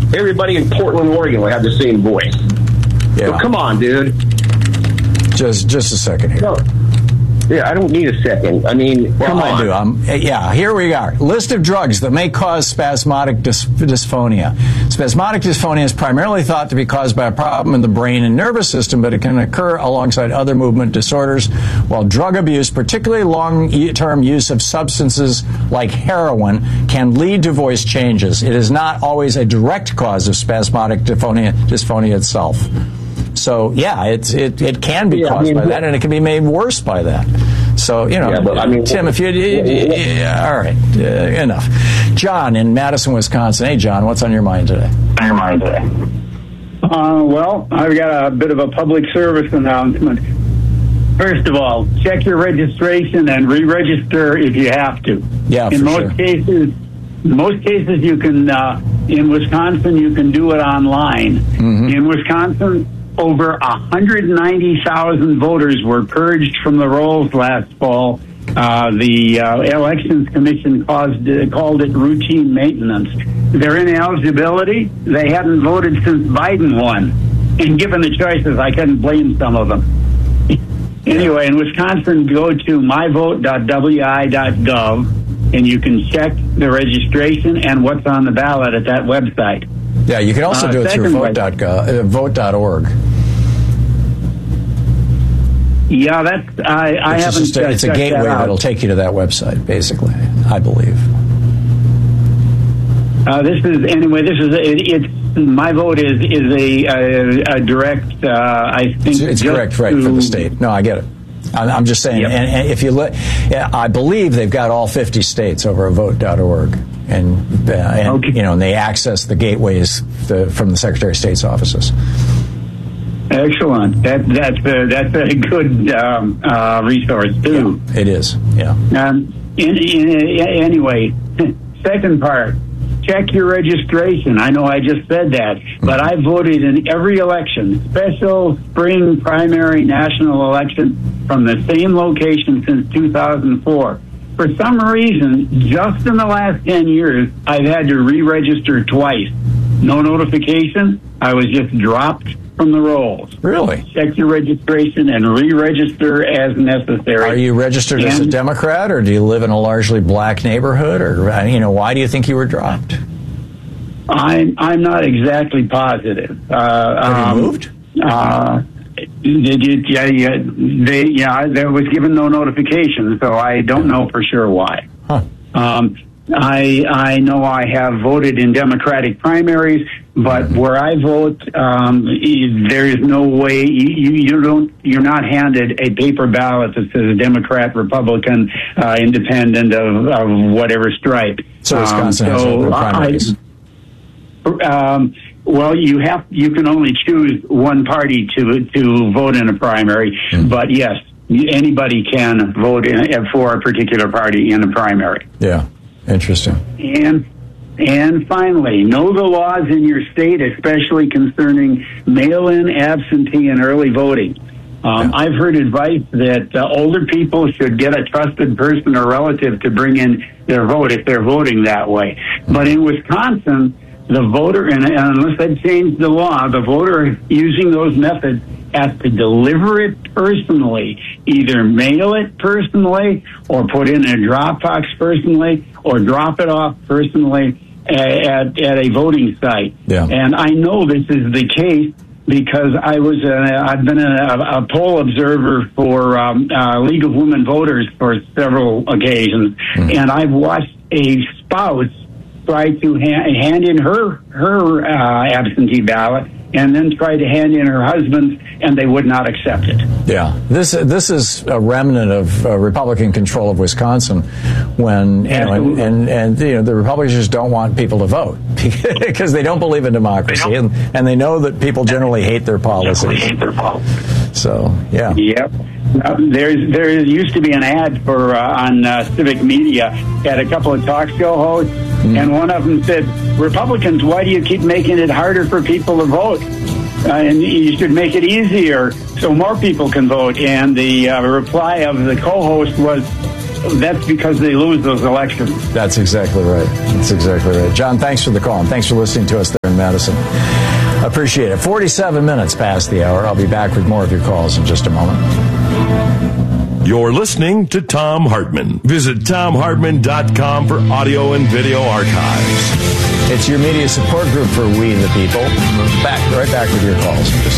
everybody in Portland, Oregon will have the same voice. Yeah. So come on, dude. Just a second here. No. Yeah, I don't need a second. I mean, Well, I do. Here we are. List of drugs that may cause spasmodic dysphonia. Spasmodic dysphonia is primarily thought to be caused by a problem in the brain and nervous system, but it can occur alongside other movement disorders, while drug abuse, particularly long-term use of substances like heroin, can lead to voice changes. It is not always a direct cause of spasmodic dysphonia itself. So, yeah, it can be caused by that, and it can be made worse by that. So, Tim, if you... all right, enough. John in Madison, Wisconsin. Hey, John, what's on your mind today? Well, I've got a bit of a public service announcement. First of all, check your registration and re-register if you have to. Yeah, in most cases, you can, in Wisconsin, you can do it online. Mm-hmm. In Wisconsin, over 190,000 voters were purged from the rolls last fall. The Elections Commission called it routine maintenance. Their ineligibility, they hadn't voted since Biden won. And given the choices, I couldn't blame some of them. Anyway, in Wisconsin, go to myvote.wi.gov, and you can check the registration and what's on the ballot at that website. Yeah, you can also do it through vote.org. Yeah, that's I haven't. It's a gateway that'll take you to that website, basically. I believe. It's my vote is a direct. I think it's direct, right, for the state. No, I get it. I'm just saying, yep. And if you look, I believe they've got all 50 states over at vote.org, and okay. And they access the gateways from the Secretary of State's offices. Excellent. That's a good resource too. Yeah, it is. Yeah. Anyway, second part. Check your registration. I know I just said that, but I voted in every election, special, spring, primary, national election, from the same location since 2004. For some reason, just in the last 10 years, I've had to re-register twice. No notification. I was just dropped from the rolls. Really? Check your registration and re-register as necessary. Are you registered as a Democrat, or do you live in a largely black neighborhood, or why do you think you were dropped? I'm not exactly positive. Have you moved? There was given no notification, so I don't know for sure why. Huh. I know I have voted in Democratic primaries, but where I vote, there is no way you're not handed a paper ballot that says Democrat, Republican, Independent of whatever stripe. So Wisconsin has open primaries. Well, you can only choose one party to vote in a primary, but yes, anybody can vote for a particular party in a primary. Yeah. Interesting. And finally, know the laws in your state, especially concerning mail-in, absentee, and early voting. I've heard advice that older people should get a trusted person or relative to bring in their vote if they're voting that way. But in Wisconsin, the voter, and unless they change the law, the voter using those methods has to deliver it personally, either mail it personally or put in a Dropbox personally or drop it off personally at a voting site. Yeah. And I know this is the case because I've been a poll observer for League of Women Voters for several occasions, and I've watched a spouse try to hand in her absentee ballot and then try to hand in her husband's, and they would not accept it. Yeah, this is a remnant of Republican control of Wisconsin, when the Republicans just don't want people to vote because they don't believe in democracy, and they know that people generally hate their policies. So yeah. Yep. There used to be an ad for on civic media at a couple of talk show hosts, and one of them said, "Republicans, why do you keep making it harder for people to vote? And you should make it easier so more people can vote." And the reply of the co-host was, that's because they lose those elections. That's exactly right. That's exactly right. John, thanks for the call, and thanks for listening to us there in Madison. Appreciate it. 47 minutes past the hour. I'll be back with more of your calls in just a moment. You're listening to Thom Hartmann. Visit ThomHartmann.com for audio and video archives. It's your media support group for We the People. Right back with your calls.